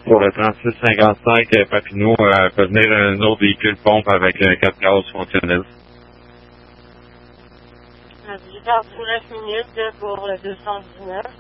Pour le 3655 Papineau, peut venir un autre véhicule pompe avec 4 gaz fonctionnels. J'ai perdu 9 minutes pour le 219.